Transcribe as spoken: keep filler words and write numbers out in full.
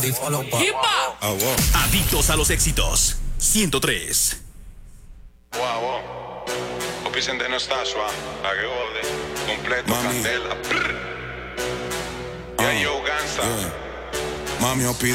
¡Hipa! Ah, wow. Adictos a los éxitos. ciento tres. Wow, wow. Opicente no está suave. A que jode. Completo, Mami. candela. Ah, Yeah, yo, Gansa. yeah. Mami, Opi